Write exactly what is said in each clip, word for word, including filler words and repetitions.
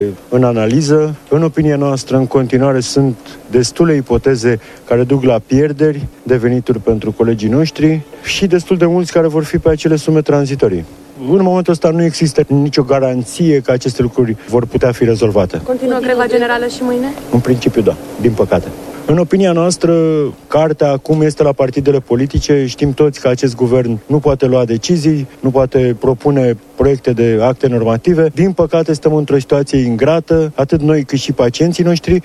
în analiză. În opinia noastră, în continuare, sunt destule ipoteze care duc la pierderi de venituri pentru colegii noștri și destul de mulți care vor fi pe acele sume tranzitorii. În momentul ăsta nu există nicio garanție că aceste lucruri vor putea fi rezolvate. Continuă greva generală și mâine? În principiu, da, din păcate. În opinia noastră, cartea acum este la partidele politice. Știm toți că acest guvern nu poate lua decizii, nu poate propune proiecte de acte normative. Din păcate, stăm într-o situație ingrată, atât noi cât și pacienții noștri.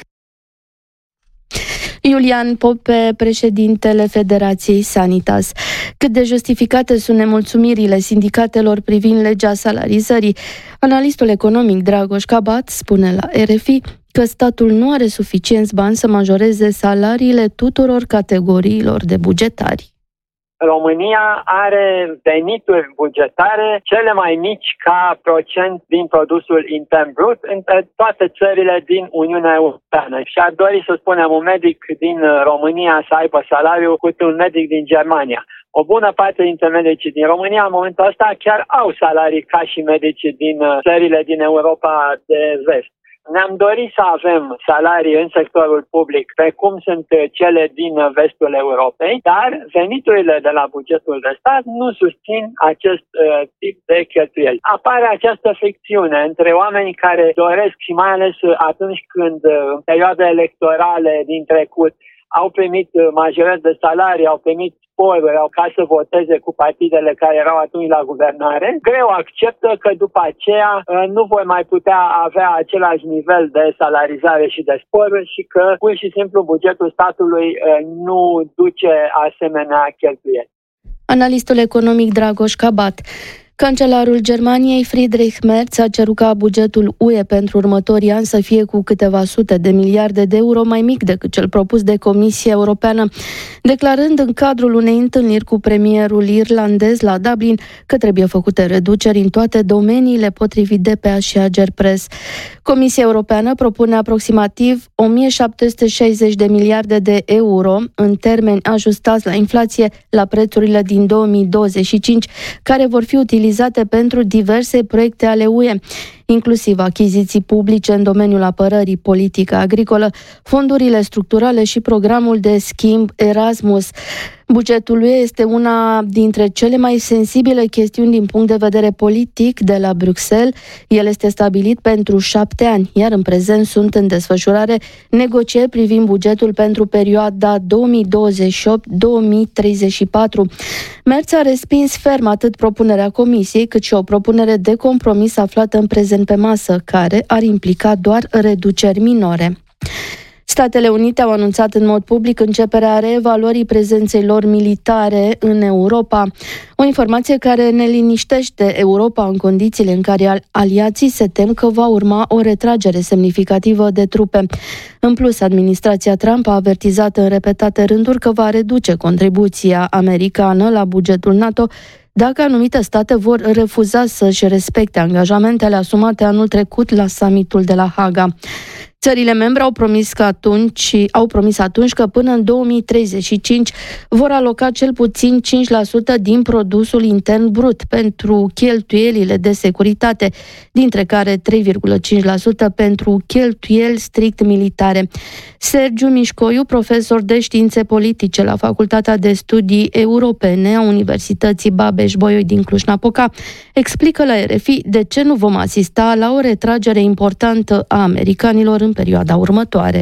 Iulian Pope, președintele Federației Sanitas. Cât de justificate sunt nemulțumirile sindicatelor privind legea salarizării? Analistul economic Dragoș Cabat spune la R F I că statul nu are suficienți bani să majoreze salariile tuturor categoriilor de bugetari. România are venituri bugetare cele mai mici ca procent din produsul intern brut între toate țările din Uniunea Europeană. Și ar dori să spunem un medic din România să aibă salariu cu un medic din Germania. O bună parte dintre medicii din România în momentul ăsta chiar au salarii ca și medicii din țările din Europa de vest. Ne-am dorit să avem salarii în sectorul public, precum sunt cele din vestul Europei, dar veniturile de la bugetul de stat nu susțin acest uh, tip de cheltuieli. Apare această fricțiune între oamenii care doresc, și mai ales atunci când în perioade electorale din trecut au primit majorări de salarii, au primit sporuri, au ca să voteze cu partidele care erau atunci la guvernare, greu acceptă că după aceea nu vor mai putea avea același nivel de salarizare și de sporuri și că pur și simplu bugetul statului nu duce asemenea cheltuieli. Analistul economic Dragoș Cabat. Cancelarul Germaniei, Friedrich Merz, a cerut ca bugetul U E pentru următorii ani să fie cu câteva sute de miliarde de euro mai mic decât cel propus de Comisia Europeană, declarând în cadrul unei întâlniri cu premierul irlandez la Dublin că trebuie făcute reduceri în toate domeniile, potrivit D P A și Agerpres. Comisia Europeană propune aproximativ o mie șapte sute șaizeci de miliarde de euro în termeni ajustați la inflație la prețurile din două mii douăzeci și cinci, care vor fi utilizate pentru diverse proiecte ale U E, inclusiv achiziții publice în domeniul apărării, politică agricolă, fondurile structurale și programul de schimb Erasmus. Bugetul U E este una dintre cele mai sensibile chestiuni din punct de vedere politic de la Bruxelles. El este stabilit pentru șapte ani, iar în prezent sunt în desfășurare negocieri privind bugetul pentru perioada două mii douăzeci și opt - două mii treizeci și patru. Merz a respins ferm atât propunerea Comisiei, cât și o propunere de compromis aflată în prezent pe masă, care ar implica doar reduceri minore. Statele Unite au anunțat în mod public începerea reevaluării prezenței lor militare în Europa. O informație care ne liniștește Europa în condițiile în care aliații se tem că va urma o retragere semnificativă de trupe. În plus, administrația Trump a avertizat în repetate rânduri că va reduce contribuția americană la bugetul NATO dacă anumite state vor refuza să-și respecte angajamentele asumate anul trecut la summitul de la Haga. Țările membre au promis că atunci, au promis atunci că până în două mii treizeci și cinci vor aloca cel puțin cinci la sută din produsul intern brut pentru cheltuielile de securitate, dintre care trei virgulă cinci la sută pentru cheltuieli strict militare. Sergiu Mișcoiu, profesor de științe politice la Facultatea de Studii Europene a Universității Babeș-Bolyai din Cluj-Napoca, explică la R F I de ce nu vom asista la o retragere importantă a americanilor în perioada următoare.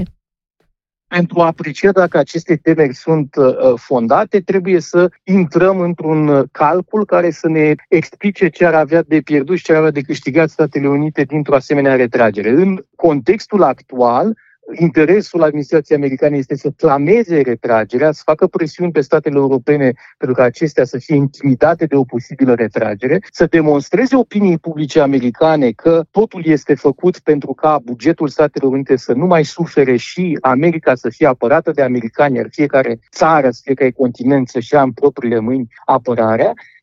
Pentru a aprecia dacă aceste temeri sunt uh, fondate, trebuie să intrăm într-un calcul care să ne explice ce ar avea de pierdut și ce ar avea de câștigat Statele Unite dintr-o asemenea retragere. În contextul actual, interesul administrației americane este să clameze retragerea, să facă presiuni pe statele europene pentru ca acestea să fie intimidate de o posibilă retragere, să demonstreze opiniei publice americane că totul este făcut pentru ca bugetul Statelor Unite să nu mai sufere și America să fie apărată de americani, iar fiecare țară, fiecare continent să-și ia în propriile mâini apărarea.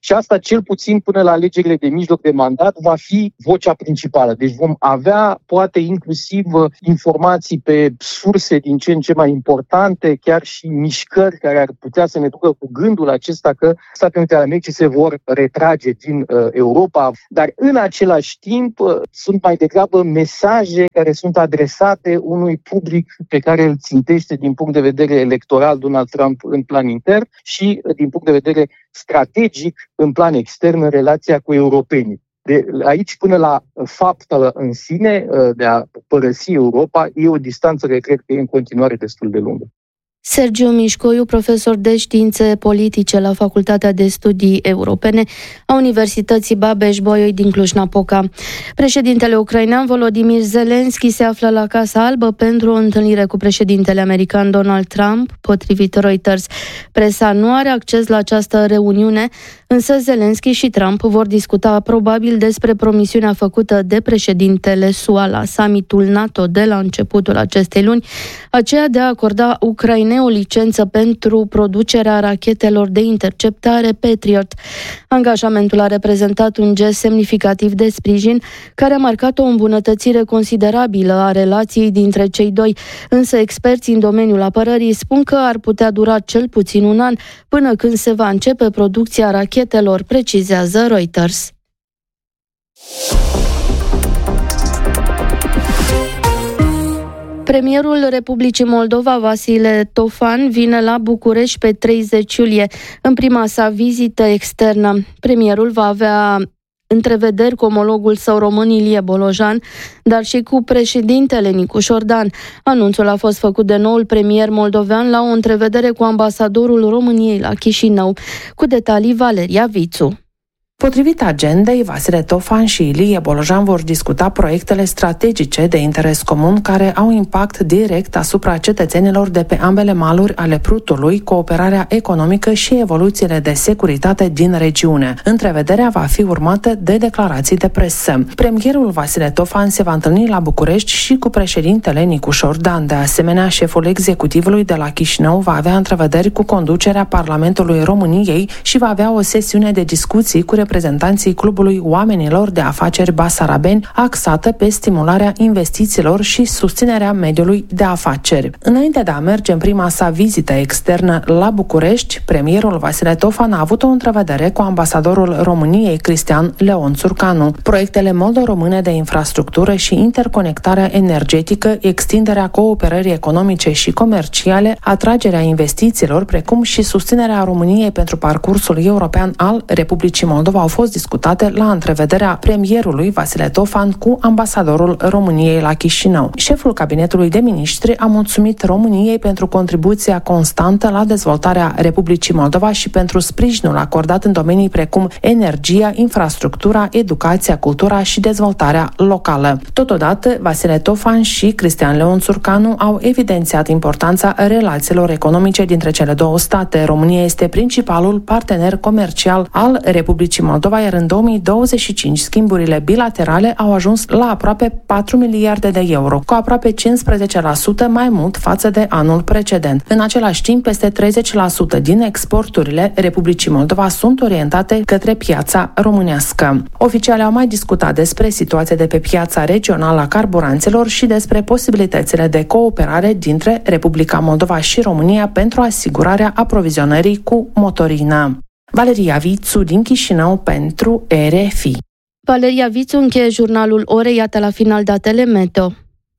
și asta cel puțin până la alegerile de mijloc de mandat va fi vocea principală. Deci vom avea poate inclusiv informații pe surse din ce în ce mai importante, chiar și mișcări care ar putea să ne ducă cu gândul acesta că Statele Unite ale Americii se vor retrage din uh, Europa, dar în același timp uh, sunt mai degrabă mesaje care sunt adresate unui public pe care îl țintește din punct de vedere electoral Donald Trump în plan intern și uh, din punct de vedere strategic în plan extern în relația cu europenii. De aici până la faptul în sine de a părăsi Europa e o distanță care cred că e în continuare destul de lungă. Sergiu Mișcoiu, profesor de științe politice la Facultatea de Studii Europene a Universității Babeș-Bolyai din Cluj-Napoca. Președintele ucrainean Volodymyr Zelensky se află la Casa Albă pentru o întâlnire cu președintele american Donald Trump, potrivit Reuters. Presa nu are acces la această reuniune, însă Zelensky și Trump vor discuta probabil despre promisiunea făcută de președintele S U A la summitul NATO de la începutul acestei luni, aceea de a acorda Ucrainei o licență pentru producerea rachetelor de interceptare Patriot. Angajamentul a reprezentat un gest semnificativ de sprijin care a marcat o îmbunătățire considerabilă a relației dintre cei doi, însă experții în domeniul apărării spun că ar putea dura cel puțin un an până când se va începe producția rachetelor, precizează Reuters. Premierul Republicii Moldova, Vasile Tofan, vine la București pe treizeci iulie, în prima sa vizită externă. Premierul va avea întrevederi cu omologul său român Ilie Bolojan, dar și cu președintele Nicu Șordan. Anunțul a fost făcut de noul premier moldovean la o întrevedere cu ambasadorul României la Chișinău. Cu detalii, Valeria Vițu. Potrivit agendei, Vasile Tofan și Ilie Bolojan vor discuta proiectele strategice de interes comun care au impact direct asupra cetățenilor de pe ambele maluri ale Prutului, cooperarea economică și evoluțiile de securitate din regiune. Întrevederea va fi urmată de declarații de presă. Premierul Vasile Tofan se va întâlni la București și cu președintele Nicu Șordan. De asemenea, șeful executivului de la Chișinău va avea întrevederi cu conducerea Parlamentului României și va avea o sesiune de discuții cu reprezentanții Clubului Oamenilor de Afaceri Basarabeni, axată pe stimularea investițiilor și susținerea mediului de afaceri. Înainte de a merge în prima sa vizită externă la București, premierul Vasile Tofan a avut o întrevedere cu ambasadorul României, Cristian Leon Țurcanu. Proiectele moldo-române de infrastructură și interconectarea energetică, extinderea cooperării economice și comerciale, atragerea investițiilor, precum și susținerea României pentru parcursul european al Republicii Moldova au fost discutate la întrevederea premierului Vasile Tofan cu ambasadorul României la Chișinău. Șeful cabinetului de miniștri a mulțumit României pentru contribuția constantă la dezvoltarea Republicii Moldova și pentru sprijinul acordat în domenii precum energia, infrastructura, educația, cultura și dezvoltarea locală. Totodată, Vasile Tofan și Cristian Leon Țurcanu au evidențiat importanța relațiilor economice dintre cele două state. România este principalul partener comercial al Republicii Moldova, iar în două mii douăzeci și cinci schimburile bilaterale au ajuns la aproape patru miliarde de euro, cu aproape cincisprezece la sută mai mult față de anul precedent. În același timp, peste treizeci la sută din exporturile Republicii Moldova sunt orientate către piața românească. Oficialii au mai discutat despre situația de pe piața regională a carburanților și despre posibilitățile de cooperare dintre Republica Moldova și România pentru asigurarea aprovizionării cu motorină. Valeria Vițu din Chișinău pentru R F I. Valeria Vițu încheie jurnalul orei, iată la final datele meteo.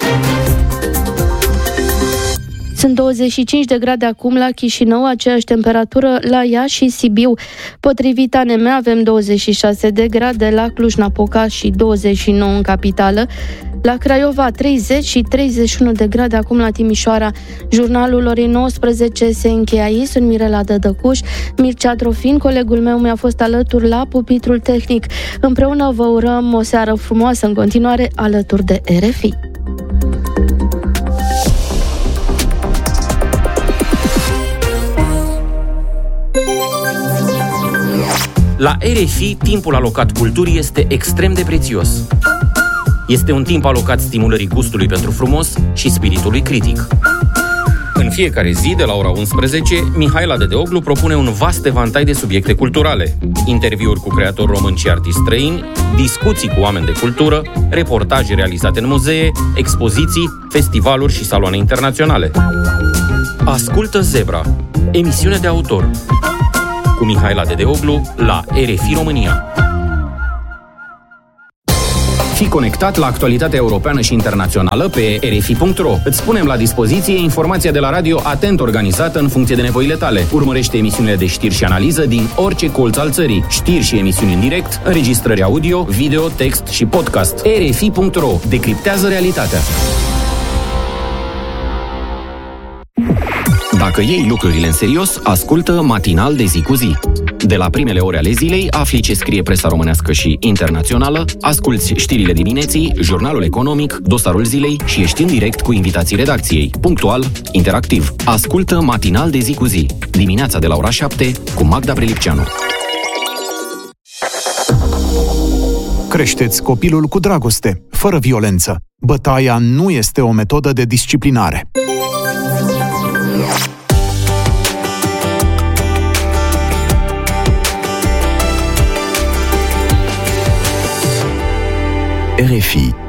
Sunt douăzeci și cinci de grade acum la Chișinău, aceeași temperatură la Iași și Sibiu. Potrivit A N M avem douăzeci și șase de grade, la Cluj-Napoca și douăzeci și nouă în capitală. La Craiova treizeci și treizeci și unu de grade acum la Timișoara. Jurnalul orei nouăsprezece se încheie aici. Sunt Mirela Dădăcuș, Mircea Trofin, colegul meu mi-a fost alături la pupitrul tehnic. Împreună vă urăm o seară frumoasă în continuare alături de R F I. La R F I, timpul alocat culturii este extrem de prețios. Este un timp alocat stimulării gustului pentru frumos și spiritului critic. În fiecare zi, de la ora unsprezece, Mihaela Dedeoglu propune un vast evantai de subiecte culturale. Interviuri cu creatori români și artiști străini, discuții cu oameni de cultură, reportaje realizate în muzee, expoziții, festivaluri și saloane internaționale. Ascultă Zebra, emisiune de autor, cu Mihaela Dedeoglu la R F I România. Fii conectat la actualitatea europeană și internațională pe r f i punct r o. Îți punem la dispoziție informația de la radio atent organizată în funcție de nevoile tale. Urmărește emisiunile de știri și analiză din orice colț al țării. Știri și emisiuni în direct, înregistrări audio, video, text și podcast. r f i punct r o. Decriptează realitatea. Dacă iei lucrurile în serios, ascultă Matinal de zi cu zi. De la primele ore ale zilei, afli ce scrie presa românească și internațională, asculți știrile dimineții, jurnalul economic, dosarul zilei și ești în direct cu invitații redacției. Punctual, interactiv. Ascultă Matinal de zi cu zi. Dimineața de la ora șapte cu Magda Prelipceanu. Creșteți copilul cu dragoste, fără violență. Bătaia nu este o metodă de disciplinare. R F I